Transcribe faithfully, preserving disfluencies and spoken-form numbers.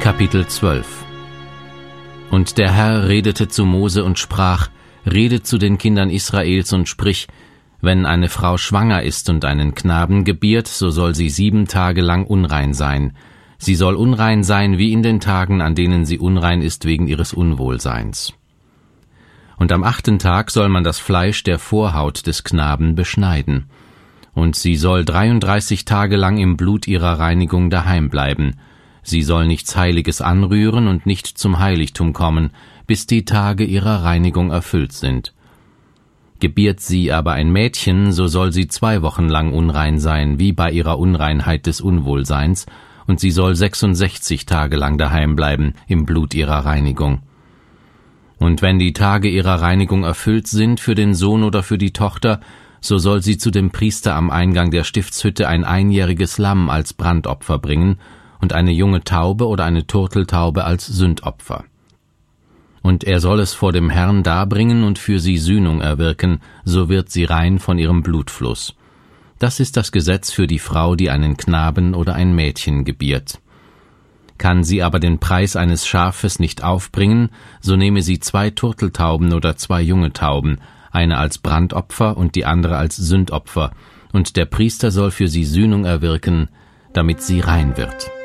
Kapitel zwölf. Und der Herr redete zu Mose und sprach: Rede zu den Kindern Israels und sprich: Wenn eine Frau schwanger ist und einen Knaben gebiert, so soll sie sieben Tage lang unrein sein. Sie soll unrein sein wie in den Tagen, an denen sie unrein ist wegen ihres Unwohlseins. Und am achten Tag soll man das Fleisch der Vorhaut des Knaben beschneiden. Und sie soll dreiunddreißig Tage lang im Blut ihrer Reinigung daheim bleiben. Sie soll nichts Heiliges anrühren und nicht zum Heiligtum kommen, bis die Tage ihrer Reinigung erfüllt sind. Gebiert sie aber ein Mädchen, so soll sie zwei Wochen lang unrein sein, wie bei ihrer Unreinheit des Unwohlseins, und sie soll sechsundsechzig Tage lang daheim bleiben, im Blut ihrer Reinigung. Und wenn die Tage ihrer Reinigung erfüllt sind für den Sohn oder für die Tochter, so soll sie zu dem Priester am Eingang der Stiftshütte ein einjähriges Lamm als Brandopfer bringen und eine junge Taube oder eine Turteltaube als Sündopfer. Und er soll es vor dem Herrn darbringen und für sie Sühnung erwirken, so wird sie rein von ihrem Blutfluss. Das ist das Gesetz für die Frau, die einen Knaben oder ein Mädchen gebiert. Kann sie aber den Preis eines Schafes nicht aufbringen, so nehme sie zwei Turteltauben oder zwei junge Tauben, eine als Brandopfer und die andere als Sündopfer, und der Priester soll für sie Sühnung erwirken, damit sie rein wird.